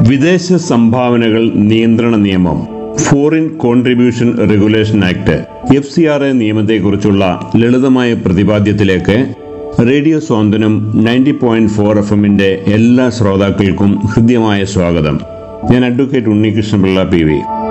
വിദേശ സംഭാവനകൾ നിയന്ത്രണ നിയമം foreign contribution regulation act FCRA നിയമത്തെക്കുറിച്ചുള്ള ലളിതമായ പ്രതിപാദ്യത്തിലേക്ക് റേഡിയോ സ്വാന്തനം 90.4 FM എല്ലാ ശ്രോതാക്കൾക്കും ഹൃദ്യമായ സ്വാഗതം. ഞാൻ അഡ്വക്കേറ്റ് ഉണ്ണികൃഷ്ണപിള്ള PV.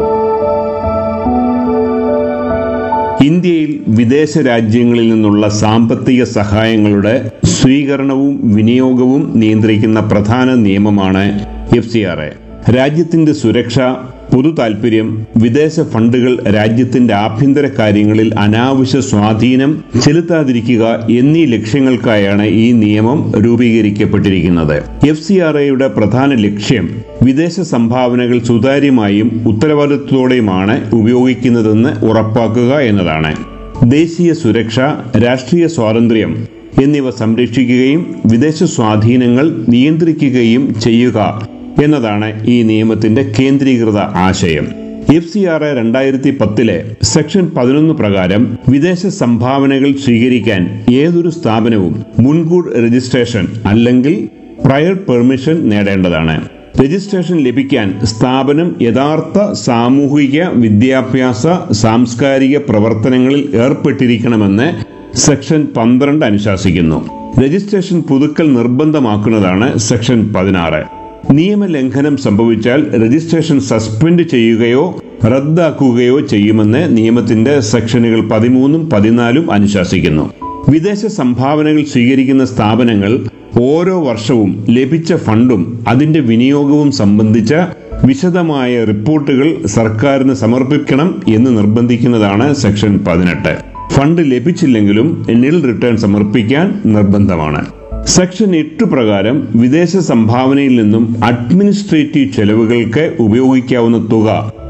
ഇന്ത്യയിൽ വിദേശ രാജ്യങ്ങളിൽ നിന്നുള്ള സാമ്പത്തിക സഹായങ്ങളുടെ സ്വീകരണവും വിനിയോഗവും നിയന്ത്രിക്കുന്ന പ്രധാന നിയമമാണ് FCRA. രാജ്യത്തിന്റെ സുരക്ഷ, പൊതു താൽപര്യം, വിദേശ ഫണ്ടുകൾ രാജ്യത്തിന്റെ ആഭ്യന്തര കാര്യങ്ങളിൽ അനാവശ്യ സ്വാധീനം ചെലുത്താതിരിക്കുക എന്നീ ലക്ഷ്യങ്ങൾക്കായാണ് ഈ നിയമം രൂപീകരിക്കപ്പെട്ടിരിക്കുന്നത്. FCRAയുടെ പ്രധാന ലക്ഷ്യം വിദേശ സംഭാവനകൾ സുതാര്യമായും ഉത്തരവാദിത്വത്തോടെയുമാണ് ഉപയോഗിക്കുന്നതെന്ന് ഉറപ്പാക്കുക എന്നതാണ്. ദേശീയ സുരക്ഷ, രാഷ്ട്രീയ സ്വാതന്ത്ര്യം എന്നിവ സംരക്ഷിക്കുകയും വിദേശ സ്വാധീനങ്ങൾ നിയന്ത്രിക്കുകയും ചെയ്യുക എന്നതാണ് ഈ നിയമത്തിന്റെ കേന്ദ്രീകൃത ആശയം. FCRA 2010 സെക്ഷൻ 11 പ്രകാരം വിദേശ സംഭാവനകൾ സ്വീകരിക്കാൻ ഏതൊരു സ്ഥാപനവും മുൻകൂർ രജിസ്ട്രേഷൻ അല്ലെങ്കിൽ പ്രയർ പെർമിഷൻ നേടേണ്ടതാണ്. രജിസ്ട്രേഷൻ ലഭിക്കാൻ സ്ഥാപനം യഥാർത്ഥ സാമൂഹിക, വിദ്യാഭ്യാസ, സാംസ്കാരിക പ്രവർത്തനങ്ങളിൽ ഏർപ്പെട്ടിരിക്കണമെന്ന് സെക്ഷൻ 12 അനുശാസിക്കുന്നു. രജിസ്ട്രേഷൻ പുതുക്കൽ നിർബന്ധമാക്കുന്നതാണ് സെക്ഷൻ 16. നിയമലംഘനം സംഭവിച്ചാൽ രജിസ്ട്രേഷൻ സസ്പെൻഡ് ചെയ്യുകയോ റദ്ദാക്കുകയോ ചെയ്യുമെന്ന് നിയമത്തിന്റെ സെക്ഷനുകൾ 13ഉം 14ഉം അനുശാസിക്കുന്നു. വിദേശ സംഭാവനകൾ സ്വീകരിക്കുന്ന സ്ഥാപനങ്ങൾ ഓരോ വർഷവും ലഭിച്ച ഫണ്ടും അതിന്റെ വിനിയോഗവും സംബന്ധിച്ച വിശദമായ റിപ്പോർട്ടുകൾ സർക്കാരിന് സമർപ്പിക്കണം എന്ന് നിർബന്ധിക്കുന്നതാണ് സെക്ഷൻ 18. ഫണ്ട് ലഭിച്ചില്ലെങ്കിലും നിൽ റിട്ടേൺ സമർപ്പിക്കാൻ നിർബന്ധമാണ്. സെക്ഷൻ 8 പ്രകാരം വിദേശ സംഭാവനയിൽ നിന്നും അഡ്മിനിസ്ട്രേറ്റീവ് ചെലവുകൾക്ക് ഉപയോഗിക്കാവുന്ന തുക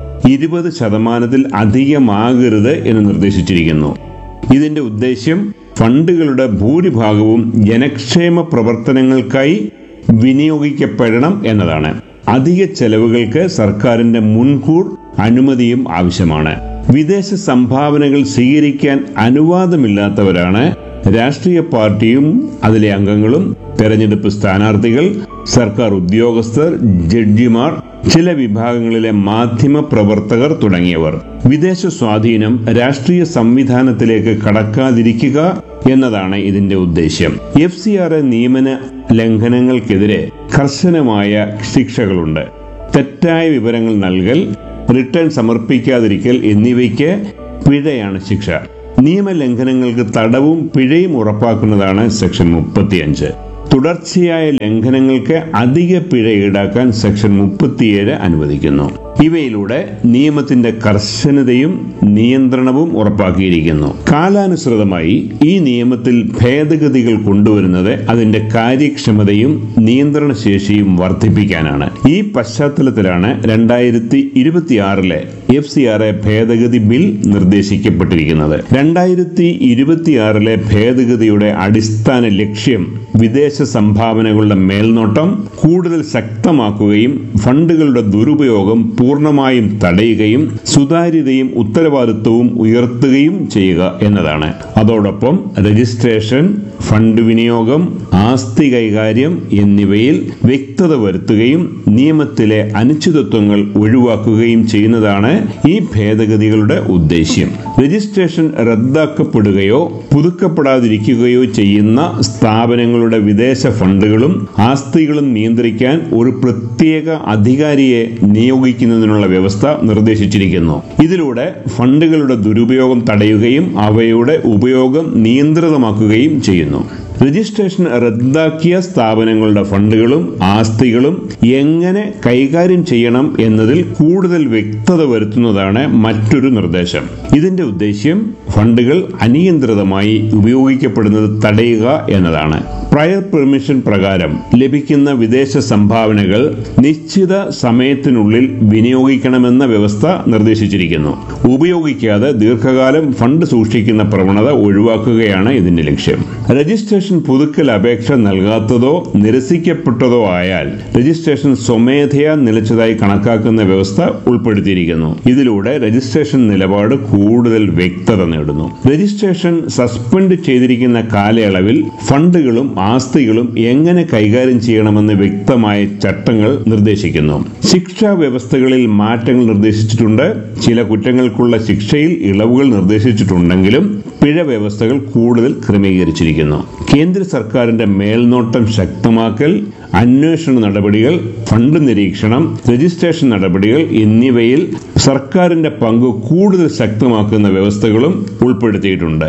20% അധികമാകരുത് എന്ന് നിർദ്ദേശിച്ചിരിക്കുന്നു. ഇതിന്റെ ഉദ്ദേശ്യം ഫണ്ടുകളുടെ ഭൂരിഭാഗവും ജനക്ഷേമ പ്രവർത്തനങ്ങൾക്കായി വിനിയോഗിക്കപ്പെടണം എന്നതാണ്. അധിക ചെലവുകൾക്ക് സർക്കാരിന്റെ മുൻകൂർ അനുമതിയും ആവശ്യമാണ്. വിദേശ സംഭാവനകൾ സ്വീകരിക്കാൻ അനുവാദമില്ലാത്തവരാണ് രാഷ്ട്രീയ പാർട്ടിയും അതിലെ അംഗങ്ങളും, തെരഞ്ഞെടുപ്പ് സ്ഥാനാർത്ഥികൾ, സർക്കാർ ഉദ്യോഗസ്ഥർ, ജഡ്ജിമാർ, ചില വിഭാഗങ്ങളിലെ മാധ്യമ പ്രവർത്തകർ തുടങ്ങിയവർ. വിദേശ സ്വാധീനം രാഷ്ട്രീയ സംവിധാനത്തിലേക്ക് കടക്കാതിരിക്കുക എന്നതാണ് ഇതിന്റെ ഉദ്ദേശ്യം. FCRA നിയമന ലംഘനങ്ങൾക്കെതിരെ കർശനമായ ശിക്ഷകളുണ്ട്. തെറ്റായ വിവരങ്ങൾ നൽകൽ, റിട്ടേൺ സമർപ്പിക്കാതിരിക്കൽ എന്നിവയ്ക്ക് പിഴയാണ് ശിക്ഷ. നിയമലംഘനങ്ങൾക്ക് തടവും പിഴയും ഉറപ്പാക്കുന്നതാണ് സെക്ഷൻ 35. തുടർച്ചയായ ലംഘനങ്ങൾക്ക് അധിക പിഴ ഈടാക്കാൻ സെക്ഷൻ 37 അനുവദിക്കുന്നു. ഇവയിലൂടെ നിയമത്തിന്റെ കർശനതയും നിയന്ത്രണവും ഉറപ്പാക്കിയിരിക്കുന്നു. കാലാനുസൃതമായി ഈ നിയമത്തിൽ ഭേദഗതികൾ കൊണ്ടുവരുന്നത് അതിന്റെ കാര്യക്ഷമതയും നിയന്ത്രണ ശേഷിയും വർദ്ധിപ്പിക്കാനാണ്. ഈ പശ്ചാത്തലത്തിലാണ് 2026 FCRA ഭേദഗതി ബിൽ നിർദ്ദേശിക്കപ്പെട്ടിരിക്കുന്നത്. 2026 ഭേദഗതിയുടെ അടിസ്ഥാന ലക്ഷ്യം വിദേശ സംഭാവനകളുടെ മേൽനോട്ടം കൂടുതൽ ശക്തമാക്കുകയും ഫണ്ടുകളുടെ ദുരുപയോഗം പൂർണ്ണമായും തടയുകയും സുതാര്യതയും ഉത്തരവാദിത്വവും ഉയർത്തുകയും ചെയ്യുക എന്നതാണ്. അതോടൊപ്പം രജിസ്ട്രേഷൻ, ഫണ്ട് വിനിയോഗം, ആസ്തി കൈകാര്യം എന്നിവയിൽ വ്യക്തത വരുത്തുകയും നിയമത്തിലെ അനിശ്ചിതത്വങ്ങൾ ഒഴിവാക്കുകയും ചെയ്യുന്നതാണ് ഈ ഭേദഗതികളുടെ ഉദ്ദേശ്യം. രജിസ്ട്രേഷൻ റദ്ദാക്കപ്പെടുകയോ പുതുക്കപ്പെടാതിരിക്കുകയോ ചെയ്യുന്ന സ്ഥാപനങ്ങളുടെ വിദേശ ഫണ്ടുകളും ആസ്തികളും നിയന്ത്രിക്കാൻ ഒരു പ്രത്യേക അധികാരിയെ നിയോഗിക്കുന്നതിനുള്ള വ്യവസ്ഥ നിർദ്ദേശിച്ചിരിക്കുന്നു. ഇതിലൂടെ ഫണ്ടുകളുടെ ദുരുപയോഗം തടയുകയും അവയുടെ ഉപയോഗം നിയന്ത്രിതമാക്കുകയും ചെയ്യുന്നു. രജിസ്ട്രേഷൻ റദ്ദാക്കിയ സ്ഥാപനങ്ങളുടെ ഫണ്ടുകളും ആസ്തികളും എങ്ങനെ കൈകാര്യം ചെയ്യണം എന്നതിൽ കൂടുതൽ വ്യക്തത വരുത്തുന്നതാണ് മറ്റൊരു നിർദ്ദേശം. ഇതിന്റെ ഉദ്ദേശ്യം ഫണ്ടുകൾ അനിയന്ത്രിതമായി ഉപയോഗിക്കപ്പെടുന്നത് തടയുക എന്നതാണ്. പ്രയർ പെർമിഷൻ പ്രകാരം ലഭിക്കുന്ന വിദേശ സംഭാവനകൾ നിശ്ചിത സമയത്തിനുള്ളിൽ വിനിയോഗിക്കണമെന്ന വ്യവസ്ഥ നിർദ്ദേശിച്ചിരിക്കുന്നു. ഉപയോഗിക്കാതെ ദീർഘകാലം ഫണ്ട് സൂക്ഷിക്കുന്ന പ്രവണത ഒഴിവാക്കുകയാണ് ഇതിന്റെ ലക്ഷ്യം. രജിസ്ട്രേഷൻ പുതുക്കൽ അപേക്ഷ നൽകാത്തതോ നിരസിക്കപ്പെട്ടതോ ആയാൽ രജിസ്ട്രേഷൻ സ്വമേധയാ നിലച്ചതായി കണക്കാക്കുന്ന വ്യവസ്ഥ ഉൾപ്പെടുത്തിയിരിക്കുന്നു. ഇതിലൂടെ രജിസ്ട്രേഷൻ നിലപാട് കൂടുതൽ വ്യക്തത നേടുന്നു. രജിസ്ട്രേഷൻ സസ്പെൻഡ് ചെയ്തിരിക്കുന്ന കാലയളവിൽ ഫണ്ടുകളും ആസ്തികളും എങ്ങനെ കൈകാര്യം ചെയ്യണമെന്ന് വ്യക്തമായ ചട്ടങ്ങൾ നിർദ്ദേശിക്കുന്നു. ശിക്ഷാ വ്യവസ്ഥകളിൽ മാറ്റങ്ങൾ നിർദ്ദേശിച്ചിട്ടുണ്ട്. ചില കുറ്റങ്ങൾക്കുള്ള ശിക്ഷയിൽ ഇളവുകൾ നിർദ്ദേശിച്ചിട്ടുണ്ടെങ്കിലും പിഴ വ്യവസ്ഥകൾ കൂടുതൽ ക്രമീകരിച്ചിരിക്കുന്നു. കേന്ദ്ര സർക്കാരിന്റെ മേൽനോട്ടം ശക്തമാക്കൽ, അന്വേഷണ നടപടികൾ, ഫണ്ട് നിരീക്ഷണം, രജിസ്ട്രേഷൻ നടപടികൾ എന്നിവയിൽ സർക്കാരിന്റെ പങ്ക് കൂടുതൽ ശക്തമാക്കുന്ന വ്യവസ്ഥകളും ഉൾപ്പെടുത്തിയിട്ടുണ്ട്.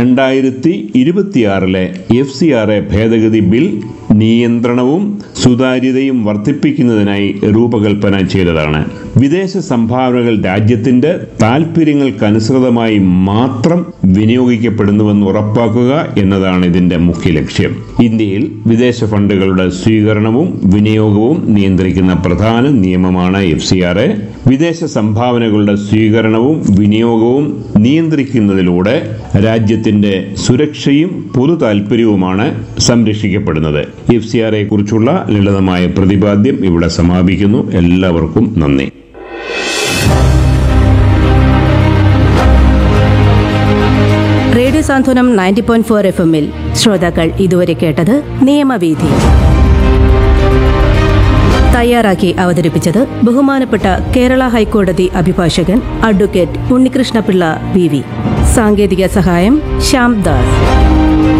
2026 FCRA ഭേദഗതി ബിൽ നിയന്ത്രണവും സുതാര്യതയും വർദ്ധിപ്പിക്കുന്നതിനായി രൂപകൽപ്പന ചെയ്തതാണ്. വിദേശ സംഭാവനകൾ രാജ്യത്തിന്റെ താൽപര്യങ്ങൾക്കനുസൃതമായി മാത്രം വിനിയോഗിക്കപ്പെടുന്നുവെന്ന് ഉറപ്പാക്കുക എന്നതാണ് ഇതിന്റെ മുഖ്യ ലക്ഷ്യം. ഇന്ത്യയിൽ വിദേശ ഫണ്ടുകളുടെ സ്വീകരണവും വിനിയോഗവും നിയന്ത്രിക്കുന്ന പ്രധാന നിയമമാണ് FCRA. വിദേശ സംഭാവനകളുടെ സ്വീകരണവും വിനിയോഗവും നിയന്ത്രിക്കുന്നതിലൂടെ രാജ്യത്തിന്റെ സുരക്ഷയും പൊതു താൽപര്യവുമാണ് സംരക്ഷിക്കപ്പെടുന്നത്. FCRA കുറിച്ചുള്ള ലളിതമായ പ്രതിപാദ്യം ഇവിടെ സമാപിക്കുന്നു. എല്ലാവർക്കും നന്ദി. റേഡിയോ സാന്ത്വനം 90.4 FM-ൽ ശ്രോതാക്കൾ ഇതുവരെ കേട്ടത് നിയമവീഥി. തയ്യാറാക്കി അവതരിപ്പിച്ചത് ബഹുമാനപ്പെട്ട കേരള ഹൈക്കോടതി അഭിഭാഷകൻ അഡ്വക്കേറ്റ് ഉണ്ണികൃഷ്ണപിള്ള PV. സാങ്കേതിക സഹായം ശ്യാം ദാസ്.